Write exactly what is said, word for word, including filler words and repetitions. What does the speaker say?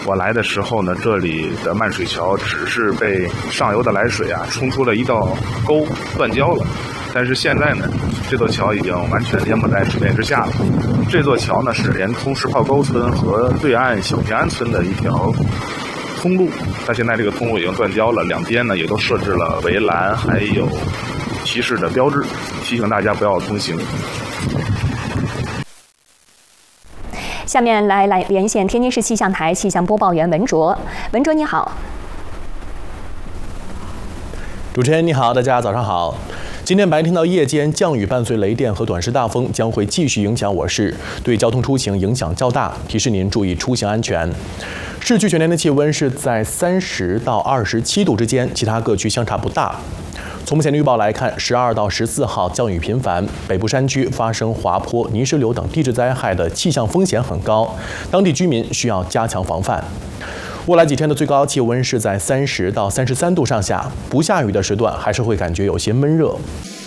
我来的时候呢，这里的漫水桥只是被上游的来水啊冲出了一道沟，断交了。但是现在呢，这座桥已经完全淹没在水面之下了。这座桥呢是连通石炮沟村和对岸小平安村的一条通路，但现在这个通路已经断交了，两边呢也都设置了围栏，还有提示的标志，提醒大家不要通行。 下面来来连线天津市气象台气象播报员文卓，文卓你好。 主持人你好，大家早上好。今天白天到夜间，降雨伴随雷电和短时大风将会继续影响我市，对交通出行影响较大，提示您注意出行安全。市区全天的气温是在三十到二十七度之间，其他各区相差不大。从目前的预报来看，十二到十四号降雨频繁，北部山区发生滑坡、泥石流等地质灾害的气象风险很高，当地居民需要加强防范。未来几天的最高气温是在三十到三十三度上下，不下雨的时段还是会感觉有些闷热。